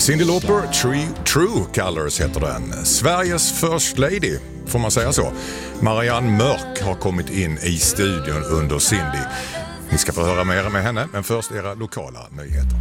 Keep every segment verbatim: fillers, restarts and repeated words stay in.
Cyndi Lauper, True, True Colors heter den. Sveriges First Lady, får man säga så. Marianne Mörk har kommit in i studion under Cyndi. Ni ska få höra mer med henne, men först era lokala nyheter.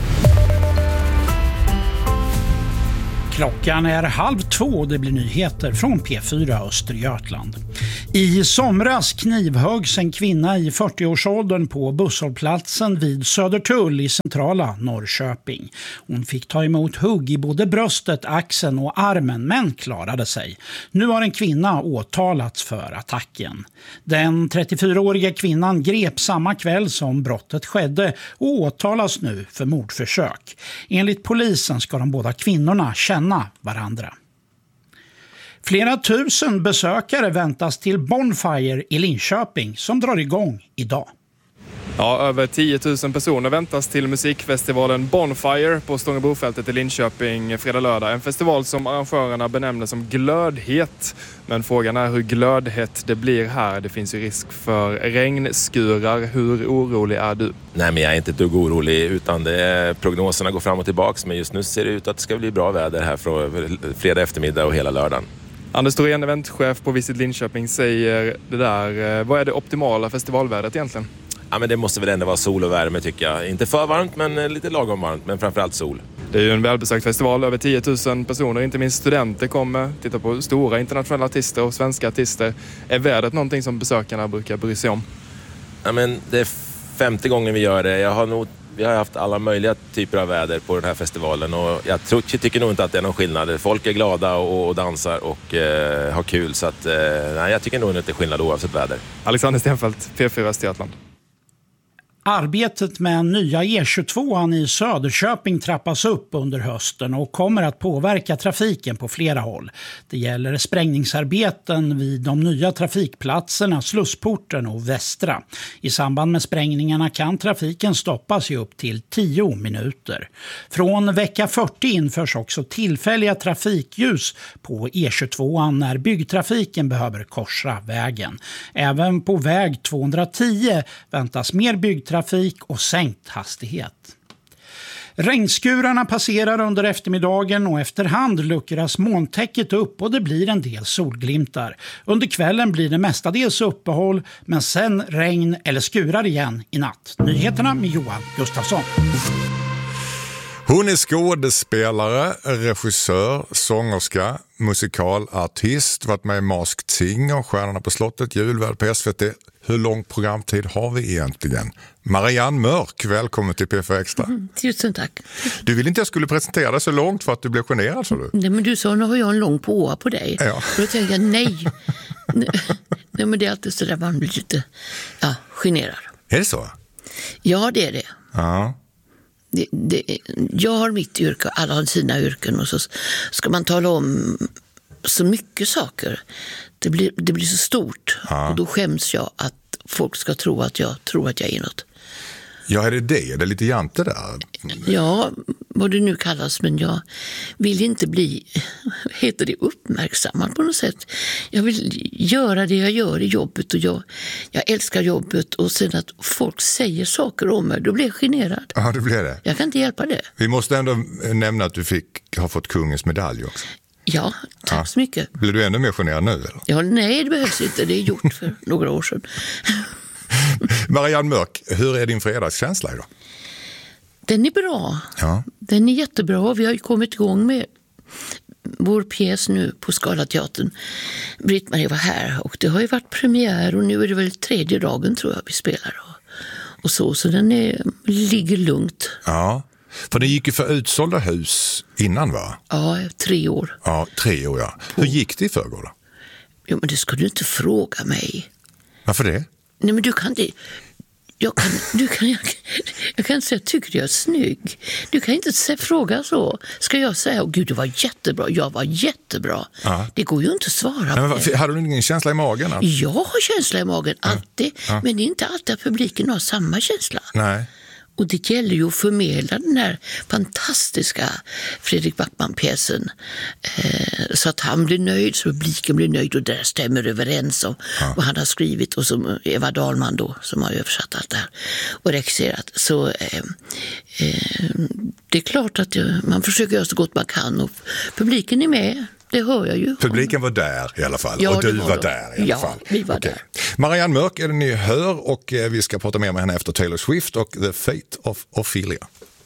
Klockan är halv två och det blir nyheter från P fyra Östergötland. I somras knivhöggs en kvinna i fyrtioårsåldern på busshållplatsen vid Södertull i centrala Norrköping. Hon fick ta emot hugg i både bröstet, axeln och armen men klarade sig. Nu har en kvinna åtalats för attacken. Den trettiofyraåriga kvinnan greps samma kväll som brottet skedde och åtalas nu för mordförsök. Enligt polisen ska de båda kvinnorna känna varandra. Flera tusen besökare väntas till Bonfire i Linköping som drar igång idag. Ja, över tio tusen personer väntas till musikfestivalen Bonfire på Stångebrofältet i Linköping fredag-lördag. En festival som arrangörerna benämner som glödhet. Men frågan är hur glödhet det blir här. Det finns ju risk för regnskurar. Hur orolig är du? Nej, men jag är inte ett dugg orolig, utan det är, prognoserna går fram och tillbaka. Men just nu ser det ut att det ska bli bra väder här från fredag eftermiddag och hela lördagen. Anders Thorén, eventchef på Visit Linköping, säger det där. Vad är det optimala festivalvädret egentligen? Ja, men det måste väl ändå vara sol och värme, tycker jag. Inte för varmt, men lite lagom varmt, men framförallt sol. Det är ju en välbesökt festival, över tio tusen personer, inte minst studenter kommer. Titta på stora internationella artister och svenska artister. Är vädret någonting som besökarna brukar bry sig om? Ja, men det är femte gången vi gör det. Jag har nog, vi har haft alla möjliga typer av väder på den här festivalen och jag, tror, jag tycker nog inte att det är någon skillnad. Folk är glada och, och dansar och eh, har kul, så att, eh, nej, jag tycker nog inte det är skillnad oavsett väder. Alexander Stenfeldt, P fyra Östergötland. Arbetet med nya E tjugotvå i Söderköping trappas upp under hösten och kommer att påverka trafiken på flera håll. Det gäller sprängningsarbeten vid de nya trafikplatserna Slussporten och Västra. I samband med sprängningarna kan trafiken stoppas i upp till tio minuter. Från vecka fyrtio införs också tillfälliga trafikljus på E tjugotvå när byggtrafiken behöver korsa vägen. Även på väg tvåhundratio väntas mer byggtrafik och sänkt hastighet. Regnskurarna passerar under eftermiddagen och efterhand luckras molntäcket upp och det blir en del solglimtar. Under kvällen blir det mestadels uppehåll, men sen regn eller skurar igen i natt. Nyheterna med Johan Gustafsson. Hon är skådespelare, regissör, sångerska, musikalartist, varit med i Masked Singer, Stjärnorna på slottet, julvärd på S V T. Hur lång programtid har vi egentligen? Marianne Mörk, välkommen till P fyra Extra. Mm, tusen tack. Du ville inte jag skulle presentera dig så långt för att du blev generad, sa du? Nej, men du sa, nu har jag en lång påa på dig. Ja. Och då tänkte jag, nej. Nej, men det är alltid så där man blir lite ja, generad. Är det så? Ja, det är det. Ja. Det, det, jag har mitt yrke, alla har sina yrken och så ska man tala om så mycket saker. Det blir, det blir så stort ja. Och då skäms jag att folk ska tro att jag tror att jag är något. Ja, är det det? Är det lite jante där? Ja, vad det nu kallas, men jag vill inte bli, heter det, uppmärksammad på något sätt. Jag vill göra det jag gör i jobbet och jag, jag älskar jobbet och sen att folk säger saker om mig, då blir jag generad. Ja, det blir det. Jag kan inte hjälpa det. Vi måste ändå nämna att du fick, har fått kungens medalj också. Ja, tack ja. så mycket. Blir du ännu mer generad nu? Eller? Ja, nej, det behövs inte. Det är gjort för några år sedan. Marianne Mörk, hur är din fredagskänsla idag? Den är bra. Ja. Den är jättebra. Vi har ju kommit igång med vår pjäs nu på Scalateatern. Britt-Marie var här och det har ju varit premiär och nu är det väl tredje dagen tror jag vi spelar. Och, och så, så den är, ligger lugnt. Ja, för det gick ju för utsålda hus innan, va? Ja, tre år. Ja, tre år, ja. Hur gick det i förrgår då? Jo, men det ska du inte fråga mig. Varför det? Nej, men du kan inte... Jag kan, du kan, jag, jag kan inte säga, tycker jag är snygg. Du kan inte säga, fråga så. Ska jag säga, oh, gud, det var jättebra. Jag var jättebra. Ja. Det går ju inte att svara Nej, på men, det. Hade du ingen känsla i magen? Att... Jag har känsla i magen, alltid. Ja. Ja. Men det är inte alltid att publiken har samma känsla. Nej. Och det gäller ju att förmedla den här fantastiska Fredrik Backman-pjäsen eh, så att han blir nöjd, så publiken blir nöjd och det stämmer överens om ja. vad han har skrivit och som Eva Dahlman då som har översatt allt det här och regisserat. Så eh, eh, det är klart att jag, man försöker göra så gott man kan och publiken är med. Det hör jag ju. Publiken var där i alla fall. Ja, och du var, var de. där i alla ja, fall. vi var okay. där. Marianne Mörk är det ni hör och vi ska prata mer med henne efter Taylor Swift och The Fate of Ophelia.